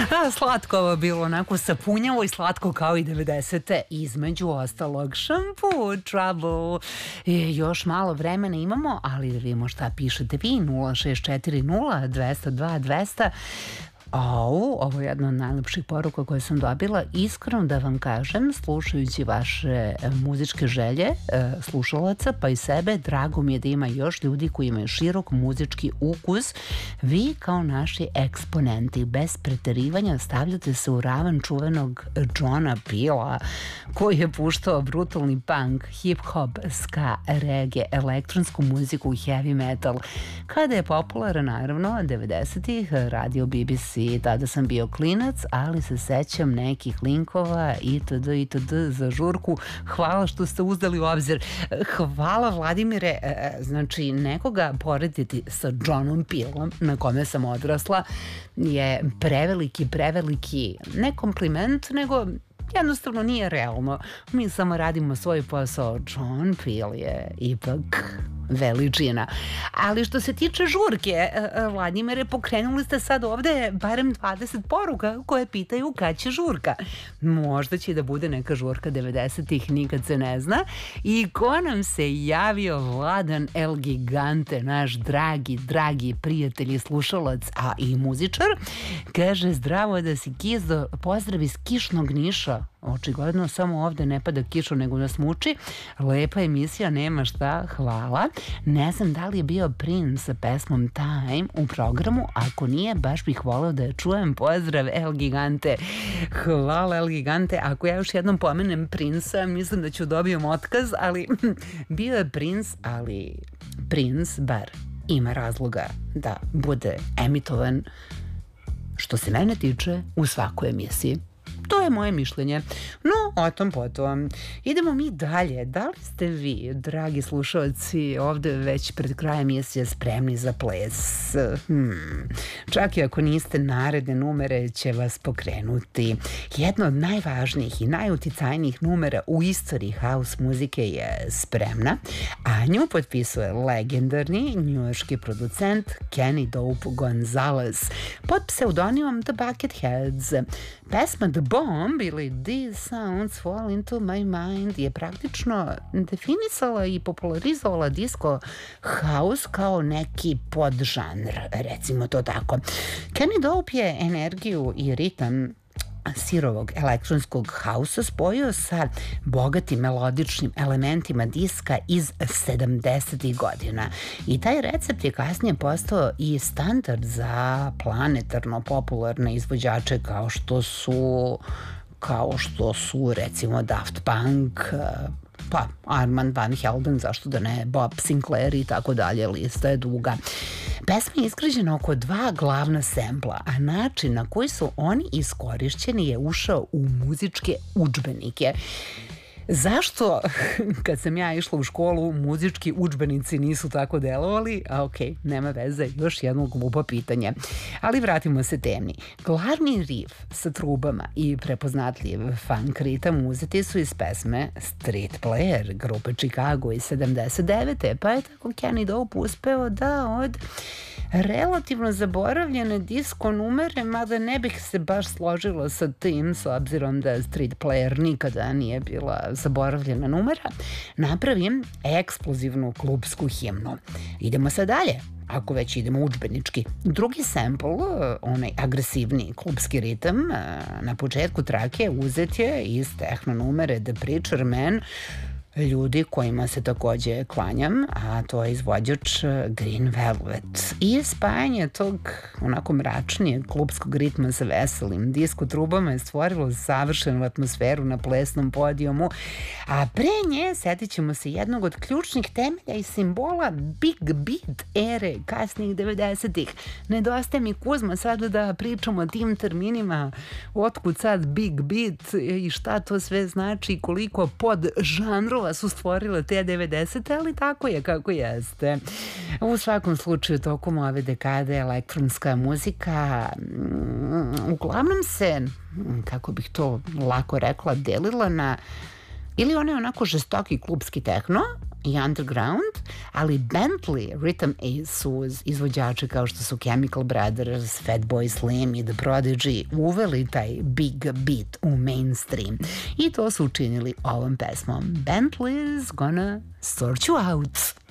Slatko ovo bilo, onako sapunjavo i slatko kao i 90. Između ostalog Shampoo, Trouble. Još malo vremena imamo, ali da vidimo šta pišete vi. 0640 202 200. Ovo je jedna od najlepših poruka koje sam dobila. Iskreno da vam kažem, slušajući vaše muzičke želje slušalaca, pa i sebe, drago mi je da ima još ljudi koji imaju širok muzički ukus. Vi kao naši eksponenti bez preterivanja stavljate se u ravan čuvenog Johna Peela, koji je puštao brutalni punk, hip-hop, ska, reggae, elektronsku muziku i heavy metal. Kada je popularan, naravno, 90-ih, radio BBC, tada sam bio klinac, ali se sećam nekih linkova itd. Za žurku. Hvala što ste uzdali u obzir. Hvala, Vladimire. Znači, nekoga porediti sa Johnom Peelom, na kome sam odrasla, je preveliki, ne kompliment, nego jednostavno nije realno. Mi samo radimo svoj posao. John Peel je ipak veličina. Ali što se tiče žurke, Vladimire, pokrenuli ste sad ovde barem 20 poruka koje pitaju kad će žurka. Možda će da bude neka žurka 90-ih, nikad se ne zna. I ko nam se javio? Vladan El Gigante, naš dragi prijatelj i slušalac, a i muzičar. Kaže, zdravo da si Kizdo, pozdrav iz kišnog Niša. Očigledno samo ovde ne pada kiša, nego nas muči. Lepa emisija, nema šta, hvala. Ne znam da li je bio Prince sa pesmom Time u programu, ako nije, baš bih voleo da je čujem. Pozdrav El Gigante. Hvala El Gigante. Ako ja još jednom pomenem Prince-a, mislim da ću dobijem otkaz, ali bio je Prince, ali Prince bar ima razloga da bude emitovan, što se mene tiče, u svakoj emisiji. To je moje mišljenje. No, o tom potom. Idemo mi dalje. Da li ste vi, dragi slušalci, ovde već pred krajem emisije spremni za ples? Čak i ako niste, naredne numere će vas pokrenuti. Jedno od najvažnijih i najuticajnijih numera u istoriji house muzike je spremna, a nju potpisuje legendarni njujorški producent Kenny Dope Gonzalez pod pseudonimom The Bucketheads. Pesma The Bomb ili These Sounds Fall Into My Mind je praktično definisala i popularizovala disco house kao neki podžanr, recimo to tako. Kenny Dope je energiju i ritam sirovog elektronskog hausa spojio sa bogatim melodičnim elementima diska iz 70. godina. I taj recept je kasnije postao i standard za planetarno popularne izvođače kao što su recimo Daft Punk, pa Armand Van Helden, zašto da ne, Bob Sinclair i tako dalje, lista je duga. Pesma je izgrađena oko 2 glavna sempla, a način na koji su oni iskorišćeni je ušao u muzičke udžbenike. Zašto, kad sam ja išla u školu, muzički udžbenici nisu tako delovali? A okej, nema veze, još jedno glupo pitanje. Ali vratimo se temi. Glavni riff sa trubama i prepoznatljiv funk ritam uzeti su iz pesme Street Player grupe Chicago iz 79. Pa je tako Kenny Dope uspeo da od relativno zaboravljene disko numere, mada ne bih se baš složila sa tim, s obzirom da Street Player nikada nije bila zaboravljena numera, napravim eksplozivnu klubsku himnu. Idemo sad dalje. Ako već idemo udžbenički. Drugi sample, onaj agresivni klubski ritam, na početku trake uzet je iz tehno numere The Preacher Man, ljudi kojima se takođe klanjam, a to je izvođač Green Velvet. I spajanje tog onako mračnijeg klubskog ritma sa veselim disko trubama je stvorilo savršenu atmosferu na plesnom podijumu, a pre nje setit ćemo se jednog od ključnih temelja i simbola Big Beat ere kasnijih 90-ih. Nedostaje mi Kuzma sad da pričamo o tim terminima, otkud sad Big Beat i šta to sve znači, koliko pod žanrova su stvorile te 90-te, ali tako je kako jeste. U svakom slučaju, tokom ove dekade elektronska muzika uglavnom se, kako bih to lako rekla, delila na ili onaj onako žestoki klubski tehno i underground, ali Bentley Rhythm su izvođači kao što su Chemical Brothers, Fatboy Slim i The Prodigy uveli taj big beat u mainstream i to su učinili ovom pesmom. Bentley's gonna sort you out.